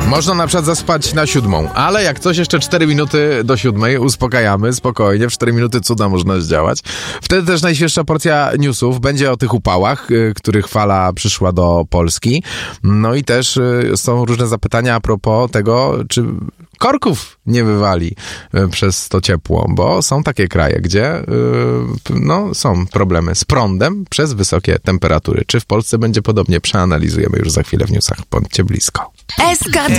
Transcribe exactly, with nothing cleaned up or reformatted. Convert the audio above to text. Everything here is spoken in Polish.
Można na przykład zaspać na siódmą, ale jak coś jeszcze cztery minuty do siódmej, uspokajamy, spokojnie, w cztery minuty cuda można zdziałać. Wtedy też najświeższa porcja newsów będzie o tych upałach, których fala przyszła do Polski. No i też są różne zapytania a propos tego, czy korków nie wywali przez to ciepło, bo są takie kraje, gdzie no, są problemy z prądem przez wysokie temperatury. Czy w Polsce będzie podobnie? Przeanalizujemy już za chwilę w newsach. Bądźcie blisko. S K